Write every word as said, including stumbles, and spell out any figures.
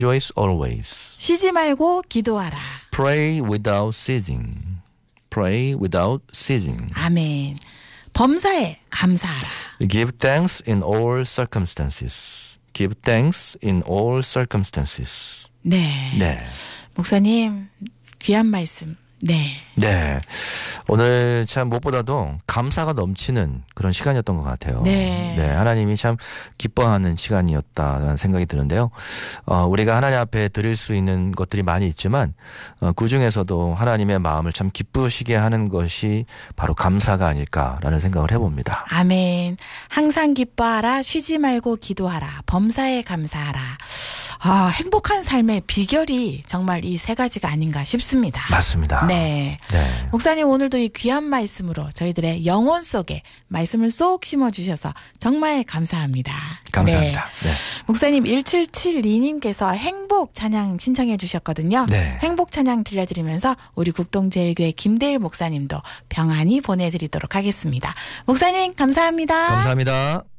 Rejoice always. 쉬지 말고 기도하라. Pray without ceasing. Pray without ceasing. 아멘. 범사에 감사하라. Give thanks in all circumstances. Give thanks in all circumstances. 네. 네. 목사님, 귀한 말씀. 네. 네. 오늘 참 무엇보다도 감사가 넘치는 그런 시간이었던 것 같아요. 네. 네. 하나님이 참 기뻐하는 시간이었다라는 생각이 드는데요. 어, 우리가 하나님 앞에 드릴 수 있는 것들이 많이 있지만, 어, 그 중에서도 하나님의 마음을 참 기쁘시게 하는 것이 바로 감사가 아닐까라는 생각을 해봅니다. 아멘. 항상 기뻐하라. 쉬지 말고 기도하라. 범사에 감사하라. 아, 행복한 삶의 비결이 정말 이 세 가지가 아닌가 싶습니다. 맞습니다. 네. 네. 목사님 오늘도 이 귀한 말씀으로 저희들의 영혼 속에 말씀을 쏙 심어주셔서 정말 감사합니다. 감사합니다. 네. 네. 목사님 일칠칠이 님께서 행복 찬양 신청해 주셨거든요. 네. 행복 찬양 들려드리면서 우리 국동제일교회 김대일 목사님도 평안히 보내드리도록 하겠습니다. 목사님 감사합니다. 감사합니다.